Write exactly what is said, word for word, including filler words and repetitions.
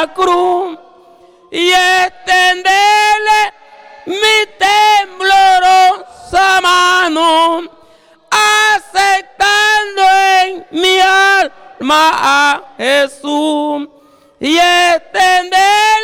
la cruz y extenderle mi temblorosa mano, aceptando en mi alma a Jesús y extender